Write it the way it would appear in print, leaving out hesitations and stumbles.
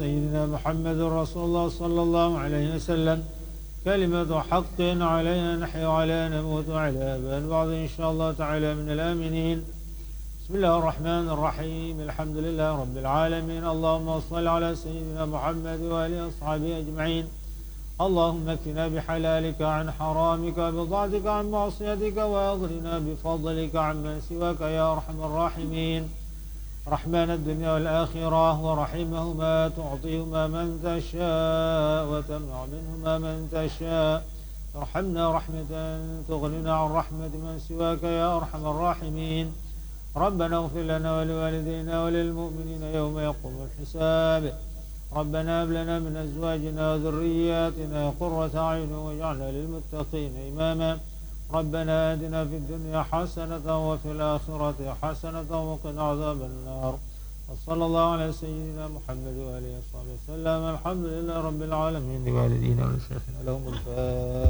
سيدنا محمد رسول الله صلى الله عليه وسلم كلمة حق علينا نحيا وعلى نموت وعلى بال بعض إن شاء الله تعالى من الآمنين. بسم الله الرحمن الرحيم. الحمد لله رب العالمين. اللهم صل على سيدنا محمد وآله وأصحابه أجمعين. اللهم اكفنا بحلالك عن حرامك بضعتك عن معصيتك وأغننا بفضلك عمن سواك يا أرحم الراحمين. رحمن الدنيا والآخرة ورحمهما تعطيهما من تشاء وتمنع منهما من تشاء. ارحمنا رحمة تغننا عن رحمة من سواك يا أرحم الراحمين. ربنا اغفر لنا ولوالدينا وللمؤمنين يوم يقوم الحساب. ربنا هب لنا من أزواجنا وذرياتنا قرة أعين واجعلنا للمتقين إماما. ربنا آتنا في الدنيا حسنة وفي الآخرة حسنة وقنا عذاب النار. وصلى الله على سيدنا محمد وآله وصحبه وسلم. الحمد لله رب العالمين. لوالدينا ولشيخنا لهم الفاتحة.